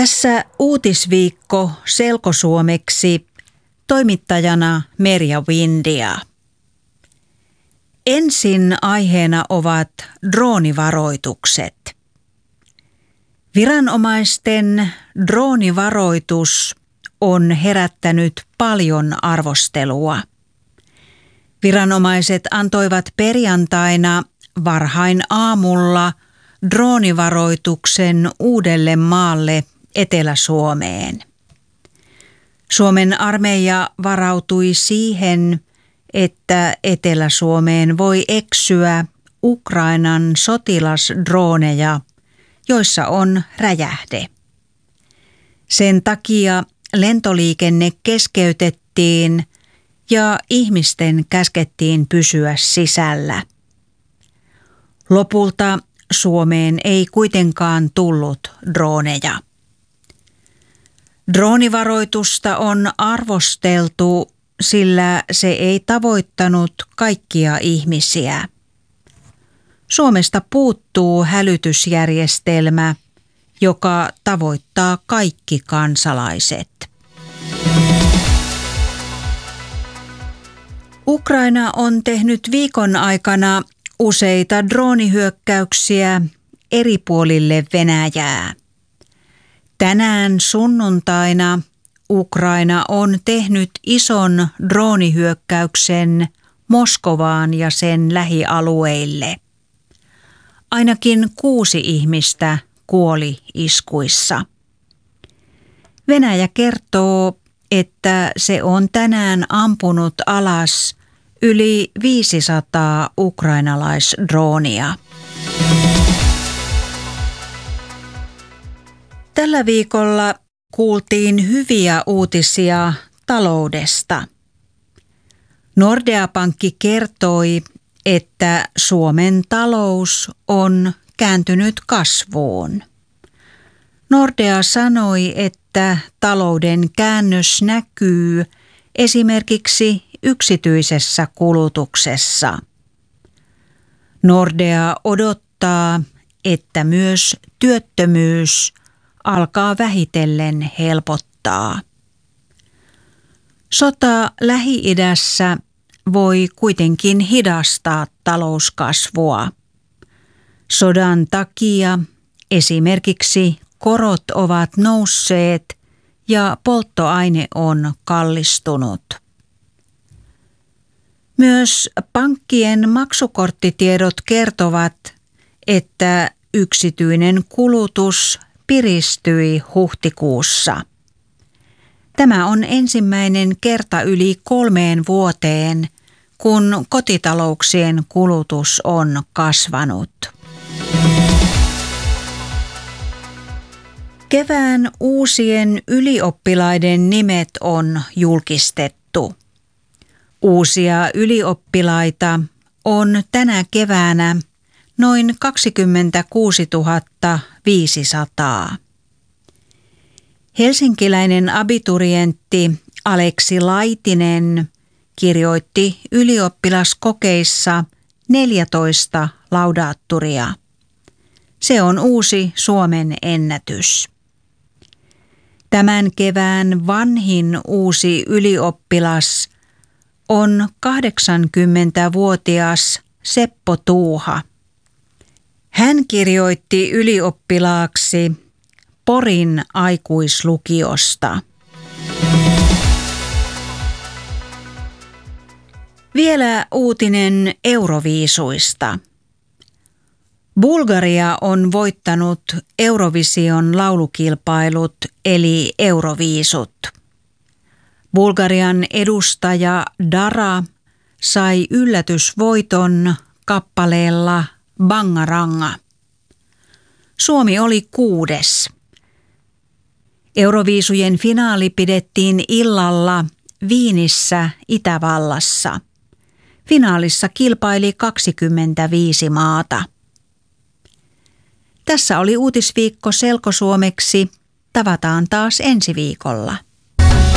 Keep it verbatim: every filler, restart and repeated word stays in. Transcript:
Tässä uutisviikko selkosuomeksi, toimittajana Merja Windia. Ensin aiheena ovat droonivaroitukset. Viranomaisten droonivaroitus on herättänyt paljon arvostelua. Viranomaiset antoivat perjantaina varhain aamulla droonivaroituksen Uudellemaalle Etelä-Suomeen. Suomen armeija varautui siihen, että Etelä-Suomeen voi eksyä Ukrainan sotilasdrooneja, joissa on räjähde. Sen takia lentoliikenne keskeytettiin ja ihmisten käskettiin pysyä sisällä. Lopulta Suomeen ei kuitenkaan tullut drooneja. Droonivaroitusta on arvosteltu, sillä se ei tavoittanut kaikkia ihmisiä. Suomesta puuttuu hälytysjärjestelmä, joka tavoittaa kaikki kansalaiset. Ukraina on tehnyt viikon aikana useita droonihyökkäyksiä eri puolille Venäjää. Tänään sunnuntaina Ukraina on tehnyt ison droonihyökkäyksen Moskovaan ja sen lähialueille. Ainakin kuusi ihmistä kuoli iskuissa. Venäjä kertoo, että se on tänään ampunut alas yli viisisataa ukrainalaisdroonia. Tällä viikolla kuultiin hyviä uutisia taloudesta. Nordea-pankki kertoi, että Suomen talous on kääntynyt kasvuun. Nordea sanoi, että talouden käännös näkyy esimerkiksi yksityisessä kulutuksessa. Nordea odottaa, että myös työttömyys alkaa vähitellen helpottaa. Sota Lähi-idässä voi kuitenkin hidastaa talouskasvua. Sodan takia esimerkiksi korot ovat nousseet ja polttoaine on kallistunut. Myös pankkien maksukorttitiedot kertovat, että yksityinen kulutus piristyi huhtikuussa. Tämä on ensimmäinen kerta yli kolmeen vuoteen, kun kotitalouksien kulutus on kasvanut. Kevään uusien ylioppilaiden nimet on julkistettu. Uusia ylioppilaita on tänä keväänä noin kaksikymmentäkuusituhatta viisisataa. Helsinkiläinen abiturientti Aleksi Laitinen kirjoitti ylioppilaskokeissa neljätoista laudaatturia. Se on uusi Suomen ennätys. Tämän kevään vanhin uusi ylioppilas on kahdeksankymmentävuotias Seppo Tuuha. Hän kirjoitti ylioppilaaksi Porin aikuislukiosta. Vielä uutinen Euroviisuista. Bulgaria on voittanut Eurovision laulukilpailut eli Euroviisut. Bulgarian edustaja Dara sai yllätysvoiton kappaleella Bangaranga. Suomi oli kuudes. Euroviisujen finaali pidettiin illalla Viinissä, Itävallassa. Finaalissa kilpaili kaksikymmentäviisi maata. Tässä oli uutisviikko selkosuomeksi. Tavataan taas ensi viikolla.